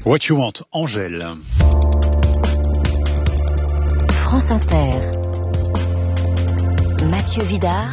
What You Want, Angèle. France Inter. Mathieu Vidard.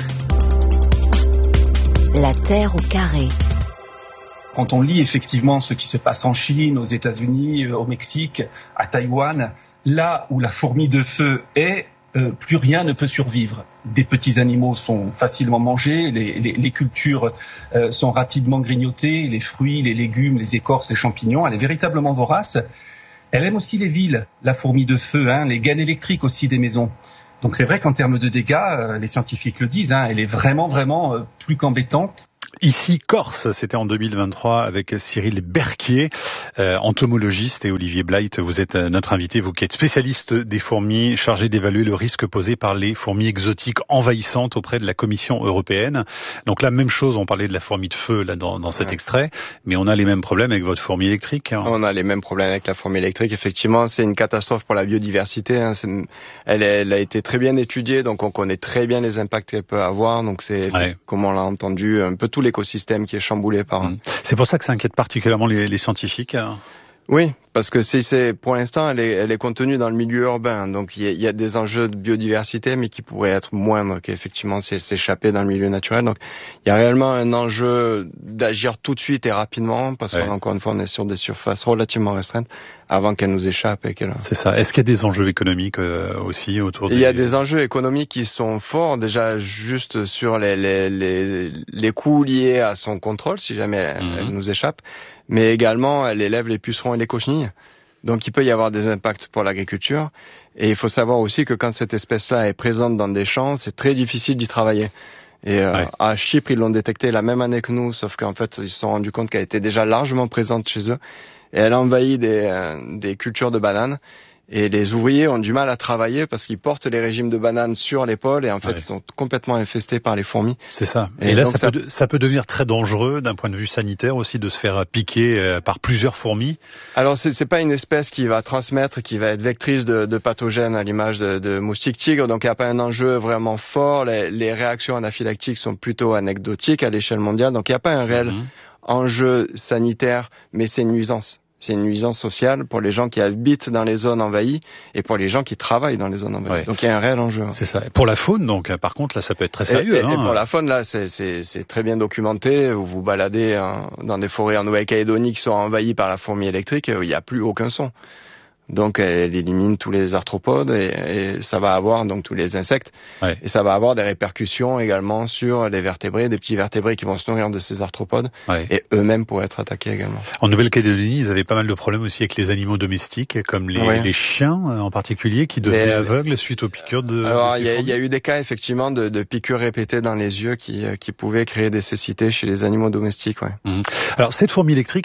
La Terre au carré. Quand on lit effectivement ce qui se passe en Chine, aux États-Unis, au Mexique, à Taïwan, là où la fourmi de feu est, plus rien ne peut survivre. Des petits animaux sont facilement mangés, les cultures sont rapidement grignotées, les fruits, les légumes, les écorces, les champignons. Elle est véritablement vorace. Elle aime aussi les villes, la fourmi de feu, les gaines électriques aussi des maisons. Donc c'est vrai qu'en termes de dégâts, les scientifiques le disent, elle est vraiment plus qu'embêtante. Ici, Corse, c'était en 2023 avec Cyril Berquier, entomologiste, et Olivier Blight, vous êtes notre invité, vous qui êtes spécialiste des fourmis, chargé d'évaluer le risque posé par les fourmis exotiques envahissantes auprès de la Commission européenne. Donc la même chose, on parlait de la fourmi de feu là dans cet extrait, mais on a les mêmes problèmes avec votre fourmi électrique. On a les mêmes problèmes avec la fourmi électrique, effectivement, c'est une catastrophe pour la biodiversité. Elle a été très bien étudiée, donc on connaît très bien les impacts qu'elle peut avoir, donc c'est, comme on l'a entendu, un peu tout l'écosystème qui est chamboulé par... C'est pour ça que ça inquiète particulièrement les scientifiques. Oui, parce que c'est pour l'instant, elle est contenue dans le milieu urbain, donc il y a des enjeux de biodiversité, mais qui pourraient être moindres qu'effectivement s'échapper dans le milieu naturel. Donc il y a réellement un enjeu d'agir tout de suite et rapidement, parce qu'encore une fois, on est sur des surfaces relativement restreintes, avant qu'elle nous échappe et qu'elle... C'est ça. Est-ce qu'il y a des enjeux économiques aussi autour Il y a des enjeux économiques qui sont forts, déjà juste sur les coûts liés à son contrôle, si jamais elle nous échappe, mais également elle élève les pucerons et les cochenilles. Donc il peut y avoir des impacts pour l'agriculture. Et il faut savoir aussi que quand cette espèce-là est présente dans des champs, c'est très difficile d'y travailler. Et à Chypre, ils l'ont détecté la même année que nous, sauf qu'en fait, ils se sont rendus compte qu'elle était déjà largement présente chez eux. Et elle a envahi des cultures de bananes. Et les ouvriers ont du mal à travailler parce qu'ils portent les régimes de bananes sur l'épaule et en fait ils sont complètement infestés par les fourmis. C'est ça. Et là ça peut devenir très dangereux d'un point de vue sanitaire aussi de se faire piquer par plusieurs fourmis. Alors c'est pas une espèce qui va transmettre, qui va être vectrice de pathogènes à l'image de moustiques tigres, donc il n'y a pas un enjeu vraiment fort. Les réactions anaphylactiques sont plutôt anecdotiques à l'échelle mondiale, donc il n'y a pas un réel enjeu sanitaire, mais c'est une nuisance. C'est une nuisance sociale pour les gens qui habitent dans les zones envahies et pour les gens qui travaillent dans les zones envahies. Donc il y a un réel enjeu. C'est ça. Pour la faune, donc, par contre, là, ça peut être très sérieux. Et pour la faune, là, c'est très bien documenté. Vous vous baladez dans des forêts en Nouvelle-Calédonie qui sont envahies par la fourmi électrique, il n'y a plus aucun son. Donc elle élimine tous les arthropodes et ça va avoir donc tous les insectes et ça va avoir des répercussions également sur les vertébrés, des petits vertébrés qui vont se nourrir de ces arthropodes et eux-mêmes pourraient être attaqués également. En Nouvelle-Calédonie, ils avaient pas mal de problèmes aussi avec les animaux domestiques comme les chiens en particulier qui devenaient aveugles suite aux piqûres de... Alors il y a eu des cas effectivement de piqûres répétées dans les yeux qui pouvaient créer des cécités chez les animaux domestiques. Alors cette fourmi électrique,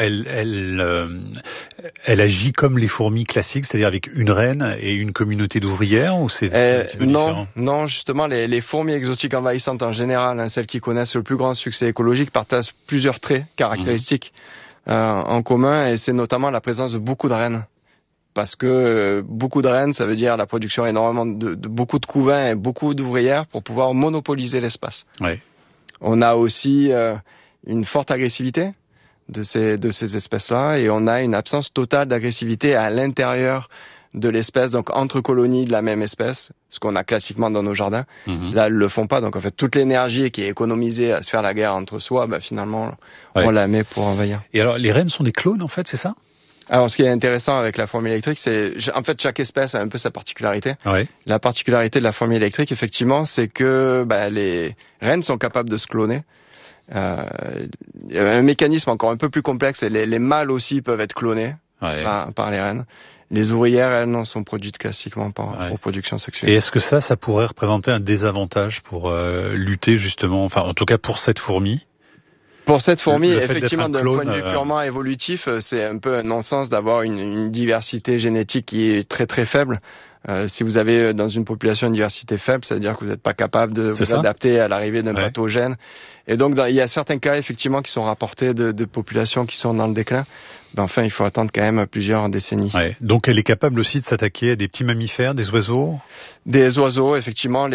elle agit comme les fourmis classiques, c'est-à-dire avec une reine et une communauté d'ouvrières, ou c'est un petit peu différent? Non, justement, les fourmis exotiques envahissantes en général, celles qui connaissent le plus grand succès écologique, partagent plusieurs traits caractéristiques en commun, et c'est notamment la présence de beaucoup de reines. Parce que beaucoup de reines, ça veut dire la production énormément de beaucoup de couvains et beaucoup d'ouvrières pour pouvoir monopoliser l'espace. On a aussi une forte agressivité de ces espèces-là, et on a une absence totale d'agressivité à l'intérieur de l'espèce, donc entre colonies de la même espèce, ce qu'on a classiquement dans nos jardins. Là, elles le font pas, donc en fait, toute l'énergie qui est économisée à se faire la guerre entre soi, finalement, on la met pour envahir. Et alors, les reines sont des clones, en fait, c'est ça? Alors, ce qui est intéressant avec la fourmi électrique, c'est, en fait, chaque espèce a un peu sa particularité. La particularité de la fourmi électrique, effectivement, c'est que les reines sont capables de se cloner. Il y a un mécanisme encore un peu plus complexe, et les mâles aussi peuvent être clonés par les reines. Les ouvrières, elles, non, sont produites classiquement par reproduction sexuelle. Et est-ce que ça pourrait représenter un désavantage pour lutter justement, enfin en tout cas pour cette fourmi? Pour cette fourmi, effectivement, d'un point de vue purement évolutif, c'est un peu un non-sens d'avoir une diversité génétique qui est très très faible. Si vous avez dans une population une diversité faible, ça veut dire que vous n'êtes pas capable de vous adapter à l'arrivée d'un pathogène. Et donc, il y a certains cas, effectivement, qui sont rapportés de populations qui sont dans le déclin. Ben, enfin, il faut attendre quand même plusieurs décennies. Ouais. Donc, elle est capable aussi de s'attaquer à des petits mammifères, des oiseaux? Des oiseaux, effectivement,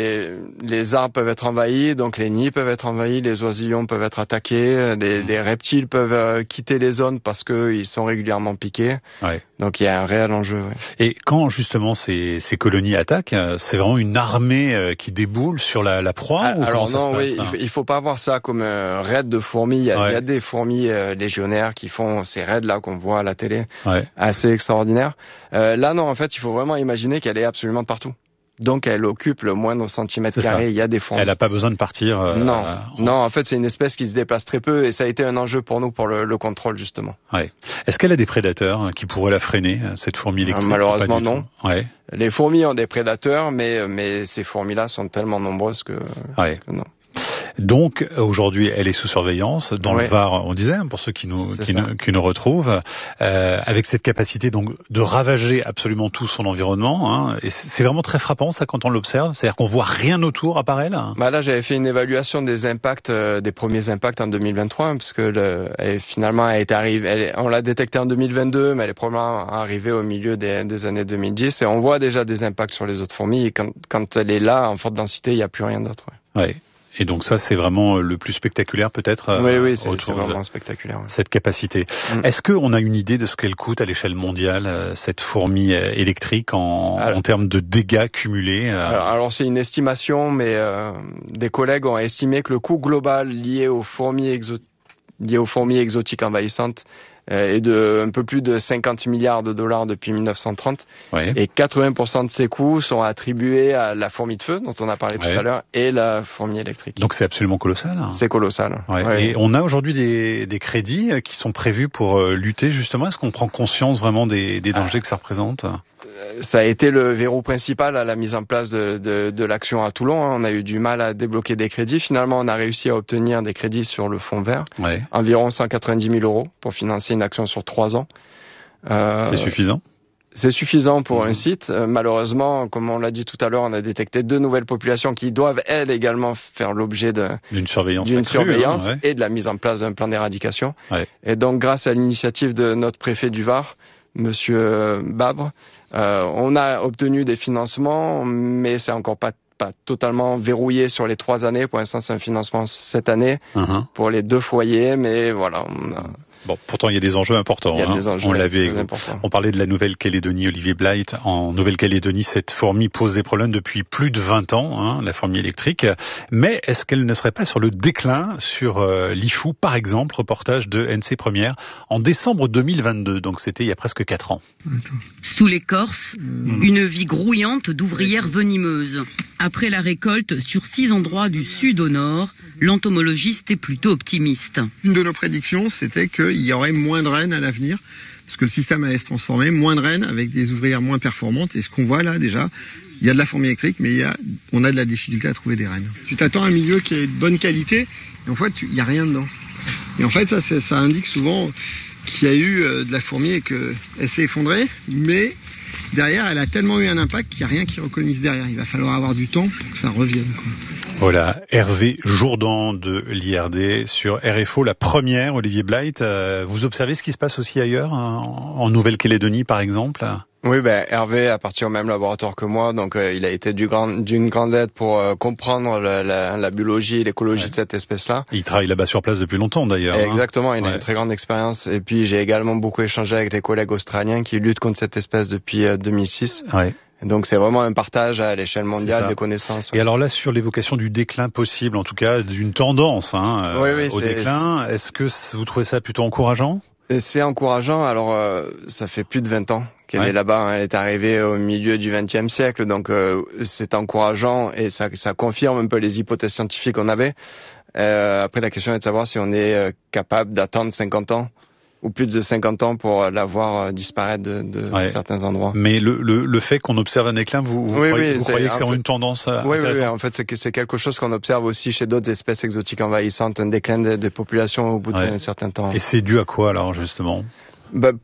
les arbres peuvent être envahis, donc les nids peuvent être envahis, les oisillons peuvent être attaqués, des reptiles peuvent quitter les zones parce qu'ils sont régulièrement piqués. Ouais. Donc, il y a un réel enjeu. Ouais. Et quand, justement, ces colonies attaquent, c'est vraiment une armée qui déboule sur la proie? Alors non, oui, il faut pas voir ça comme un raid de fourmis. Il y a des fourmis légionnaires qui font ces raids-là qu'on voit à la télé, assez extraordinaires. Là, non, en fait, il faut vraiment imaginer qu'elle est absolument partout. Donc, elle occupe le moindre centimètre carré. Il y a des fourmis. Elle n'a pas besoin de partir. Non, en fait, c'est une espèce qui se déplace très peu et ça a été un enjeu pour nous pour le contrôle, justement. Ouais. Est-ce qu'elle a des prédateurs qui pourraient la freiner, cette fourmi électrique? Malheureusement, non. Ouais. Les fourmis ont des prédateurs, mais ces fourmis-là sont tellement nombreuses que non. Donc aujourd'hui, elle est sous surveillance dans le Var. On disait, pour ceux qui nous retrouvent, avec cette capacité donc de ravager absolument tout son environnement. Hein, et c'est vraiment très frappant ça quand on l'observe. C'est-à-dire qu'on voit rien autour à part elle. Là, j'avais fait une évaluation des impacts, des premiers impacts en 2023, parce que finalement, elle est arrivée. On l'a détectée en 2022, mais elle est probablement arrivée au milieu des années 2010. Et on voit déjà des impacts sur les autres fourmis. Et quand elle est là, en forte densité, il n'y a plus rien d'autre. Ouais. Et donc ça, c'est vraiment le plus spectaculaire peut-être. Oui, c'est vraiment spectaculaire. Ouais. Cette capacité. Est-ce qu'on a une idée de ce qu'elle coûte à l'échelle mondiale, cette fourmi électrique en termes de dégâts cumulés? Alors c'est une estimation, mais des collègues ont estimé que le coût global lié aux fourmis exotiques envahissantes est de un peu plus de 50 milliards de dollars depuis 1930. Ouais. Et 80% de ces coûts sont attribués à la fourmi de feu, dont on a parlé tout à l'heure, et la fourmi électrique. Donc c'est absolument colossal. C'est colossal. Ouais. Et on a aujourd'hui des crédits qui sont prévus pour lutter justement. Est-ce qu'on prend conscience vraiment des dangers que ça représente? Ça a été le verrou principal à la mise en place de l'action à Toulon. On a eu du mal à débloquer des crédits. Finalement, on a réussi à obtenir des crédits sur le fonds vert. Environ 190 000 € pour financer une action sur 3 ans. C'est suffisant? C'est suffisant pour un site. Malheureusement, comme on l'a dit tout à l'heure, on a détecté 2 nouvelles populations qui doivent, elles, également faire l'objet d'une surveillance et de la mise en place d'un plan d'éradication. Et donc, grâce à l'initiative de notre préfet du Var, Monsieur Babre, on a obtenu des financements, mais c'est encore pas totalement verrouillé sur les 3 années. Pour l'instant, c'est un financement cette année pour les 2 foyers, mais voilà. Bon, pourtant il y a des enjeux importants. On parlait de la Nouvelle-Calédonie, Olivier Blight. En Nouvelle-Calédonie, cette fourmi pose des problèmes depuis plus de 20 ans, la fourmi électrique. Mais est-ce qu'elle ne serait pas sur le déclin sur l'Ifou, par exemple, reportage de NC Première en décembre 2022, donc c'était il y a presque 4 ans. Sous l'écorce, une vie grouillante d'ouvrières venimeuses. Après la récolte sur 6 endroits du sud au nord, l'entomologiste est plutôt optimiste. Une de nos prédictions, c'était qu'il y aurait moins de rennes à l'avenir, parce que le système allait se transformer, moins de rennes avec des ouvrières moins performantes. Et ce qu'on voit là déjà, il y a de la fourmi électrique, mais on a de la difficulté à trouver des rennes. Tu t'attends à un milieu qui est de bonne qualité, et en fait, il n'y a rien dedans. Et en fait, ça indique souvent qu'il y a eu de la fourmi et qu'elle s'est effondrée, mais derrière, elle a tellement eu un impact qu'il n'y a rien qui reconnaisse derrière. Il va falloir avoir du temps pour que ça revienne. Voilà, Hervé Jourdan de l'IRD sur RFO, la première, Olivier Blight. Vous observez ce qui se passe aussi ailleurs, en Nouvelle-Calédonie par exemple? Oui, Hervé appartient au même laboratoire que moi, donc il a été d'une grande aide pour comprendre la biologie et l'écologie de cette espèce-là. Il travaille là-bas sur place depuis longtemps d'ailleurs. Exactement, il a une très grande expérience. Et puis j'ai également beaucoup échangé avec les collègues australiens qui luttent contre cette espèce depuis 2006. Donc c'est vraiment un partage à l'échelle mondiale des connaissances. Et alors là, sur l'évocation du déclin possible, en tout cas d'une tendance au déclin, est-ce que vous trouvez ça plutôt encourageant? C'est encourageant. Alors, ça fait plus de 20 ans qu'elle est là-bas. Elle est arrivée au milieu du XXe siècle, donc c'est encourageant et ça confirme un peu les hypothèses scientifiques qu'on avait. Après, la question est de savoir si on est capable d'attendre 50 ans ou plus de 50 ans pour la voir disparaître de certains endroits. Mais le fait qu'on observe un déclin, vous croyez que c'est une tendance intéressante? Oui, en fait, c'est quelque chose qu'on observe aussi chez d'autres espèces exotiques envahissantes, un déclin des populations au bout d'un certain temps. Et c'est dû à quoi alors, justement?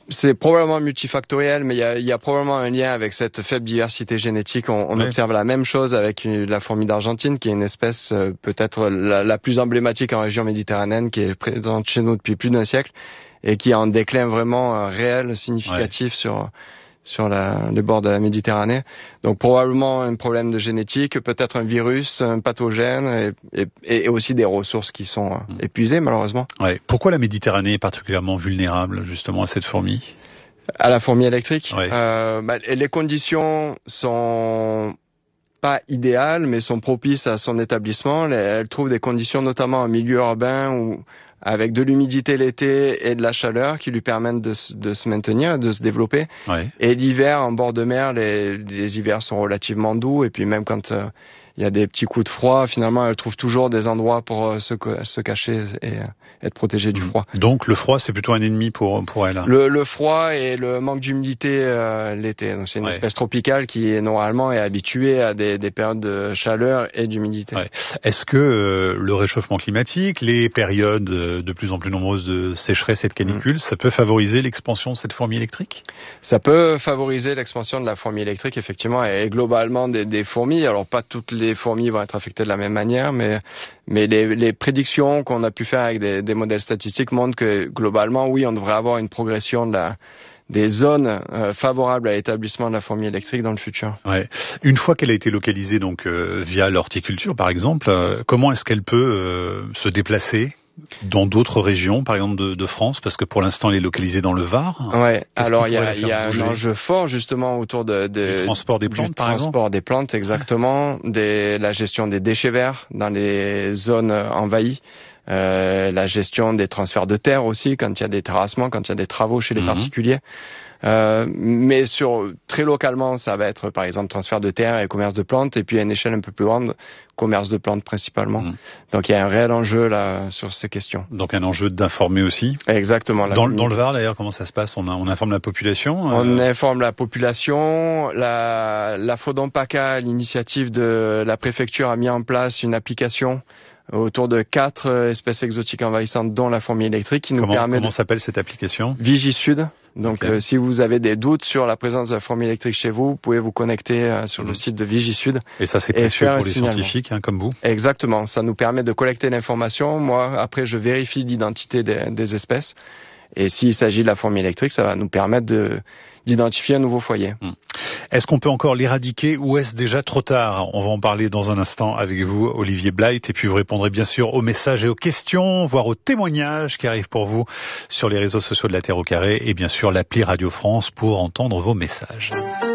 C'est probablement multifactoriel, mais il y a probablement un lien avec cette faible diversité génétique. On observe la même chose avec la fourmi d'Argentine, qui est une espèce peut-être la plus emblématique en région méditerranéenne, qui est présente chez nous depuis plus d'un siècle et qui est en déclin vraiment réel, significatif sur le bord de la Méditerranée. Donc probablement un problème de génétique, peut-être un virus, un pathogène et aussi des ressources qui sont épuisées malheureusement. Ouais. Pourquoi la Méditerranée est particulièrement vulnérable justement à cette fourmi ? À la fourmi électrique ? Les conditions sont pas idéales, mais sont propices à son établissement. Elle trouve des conditions notamment en milieu urbain où avec de l'humidité l'été et de la chaleur qui lui permettent de se maintenir, de se développer. Ouais. Et l'hiver, en bord de mer, les hivers sont relativement doux. Et puis même quand il y a des petits coups de froid, finalement, elle trouve toujours des endroits pour se cacher et être protégée du froid. Donc le froid, c'est plutôt un ennemi pour elle. Le froid et le manque d'humidité l'été. Donc c'est une espèce tropicale qui normalement est habituée à des périodes de chaleur et d'humidité. Ouais. Est-ce que le réchauffement climatique, les périodes de plus en plus nombreuses de sécheresse et de canicule, ça peut favoriser l'expansion de cette fourmi électrique ? Ça peut favoriser l'expansion de la fourmi électrique, effectivement, et globalement des fourmis. Alors pas toutes les fourmis vont être affectées de la même manière, mais les prédictions qu'on a pu faire avec des modèles statistiques montrent que globalement, oui, on devrait avoir une progression des zones favorables à l'établissement de la fourmi électrique dans le futur. Ouais. Une fois qu'elle a été localisée donc via l'horticulture par exemple, comment est-ce qu'elle peut se déplacer dans d'autres régions, par exemple de France, parce que pour l'instant elle est localisée dans le Var. Ouais. Alors il y a un enjeu fort justement autour du transport des plantes, par exemple. Transport des plantes, exactement, la gestion des déchets verts dans les zones envahies. La gestion des transferts de terre aussi, quand il y a des terrassements, quand il y a des travaux chez les particuliers. Mais très localement, ça va être par exemple transfert de terre et commerce de plantes, et puis à une échelle un peu plus grande, commerce de plantes principalement. Donc il y a un réel enjeu là sur ces questions. Donc un enjeu d'informer aussi. Exactement. Dans le Var d'ailleurs, comment ça se passe ? On informe la population. On informe la population. La Fodon-PACA, à l'initiative de la préfecture, a mis en place une application autour de 4 espèces exotiques envahissantes, dont la fourmi électrique, qui nous permet... Comment s'appelle cette application ? VigiSud. Donc, si vous avez des doutes sur la présence de la fourmi électrique chez vous, vous pouvez vous connecter sur le site de VigiSud. Et ça, c'est précieux pour les scientifiques, comme vous ? Exactement. Ça nous permet de collecter l'information. Moi, après, je vérifie l'identité des espèces. Et s'il s'agit de la fourmi électrique, ça va nous permettre d'identifier un nouveau foyer. Est-ce qu'on peut encore l'éradiquer ou est-ce déjà trop tard ? On va en parler dans un instant avec vous, Olivier Blight, et puis vous répondrez bien sûr aux messages et aux questions, voire aux témoignages qui arrivent pour vous sur les réseaux sociaux de la Terre au Carré et bien sûr l'appli Radio France pour entendre vos messages.